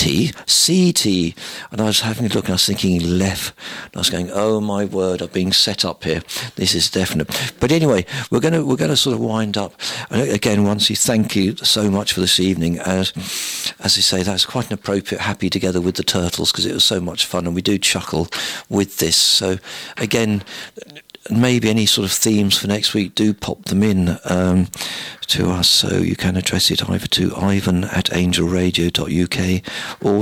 CT. And I was having a look and I was thinking left. And I was going, oh my word, I'm being set up here. This is definite. But anyway, we're going to sort of wind up. And again, Wansi, thank you so much for this evening. As I say, that's quite an appropriate Happy Together with the Turtles, because it was so much fun and we do chuckle with this. So again, maybe any sort of themes for next week, do pop them in to us. So you can address it either to ivan@angelradio.uk or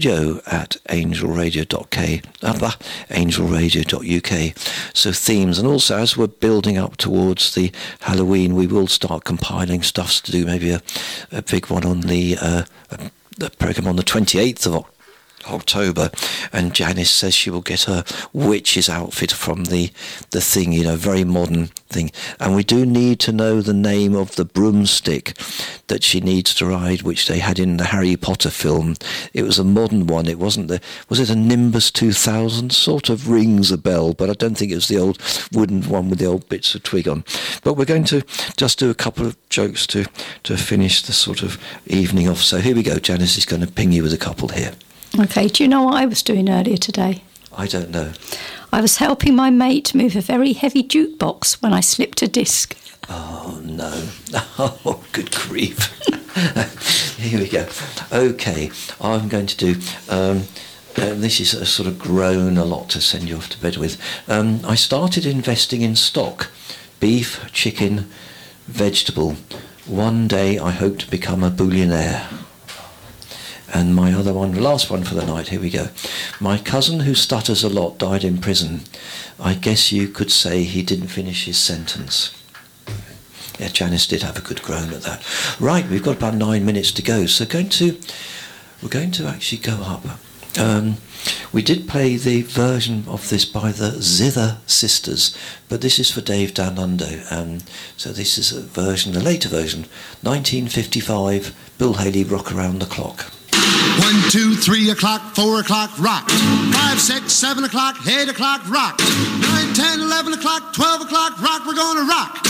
studio@angelradio.uk. So themes, and also as we're building up towards the Halloween, we will start compiling stuff to do maybe a big one on the programme on the 28th of October, and Janice says she will get her witch's outfit from the thing, very modern thing. And we do need to know the name of the broomstick that she needs to ride, which they had in the Harry Potter film. It was a modern one. It wasn't was it a Nimbus 2000? Sort of rings a bell, but I don't think it was the old wooden one with the old bits of twig on. But we're going to just do a couple of jokes to finish the sort of evening off. So here we go. Janice is going to ping you with a couple here. Okay, do you know what I was doing earlier today? I don't know. I was helping my mate move a very heavy jukebox when I slipped a disc. Oh, no. Oh, good grief. Here we go. Okay, I'm going to do... this is a sort of groan a lot to send you off to bed with. I started investing in stock. Beef, chicken, vegetable. One day I hope to become a billionaire. And my other one, the last one for the night, here we go. My cousin, who stutters a lot, died in prison. I guess you could say he didn't finish his sentence. Yeah, Janice did have a good groan at that. Right, we've got about 9 minutes to go. So we're going to actually go up. We did play the version of this by the Zither Sisters, but this is for Dave Down Under. So this is a later version, 1955, Bill Haley, Rock Around the Clock. 1, 2, 3 o'clock, 4 o'clock, rock. 5, 6, 7 o'clock, 8 o'clock, rock. 9, 10, 11 o'clock, 12 o'clock, rock. We're gonna rock.